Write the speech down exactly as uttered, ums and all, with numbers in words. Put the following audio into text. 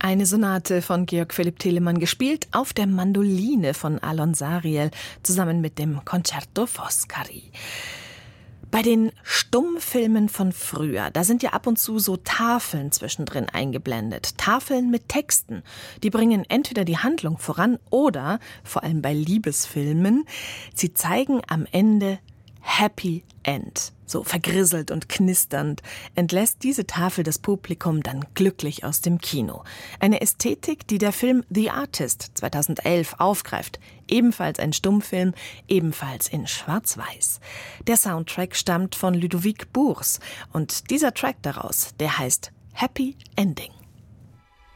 Eine Sonate von Georg Philipp Telemann, gespielt auf der Mandoline von Alon Sariel, zusammen mit dem Concerto Foscari. Bei den Stummfilmen von früher, da sind ja ab und zu so Tafeln zwischendrin eingeblendet. Tafeln mit Texten. Die bringen entweder die Handlung voran oder, vor allem bei Liebesfilmen, sie zeigen am Ende Happy End. So vergrisselt und knisternd entlässt diese Tafel das Publikum dann glücklich aus dem Kino. Eine Ästhetik, die der Film The Artist zweitausendelf aufgreift. Ebenfalls ein Stummfilm, ebenfalls in Schwarz-Weiß. Der Soundtrack stammt von Ludovic Bours und dieser Track daraus, der heißt Happy Ending.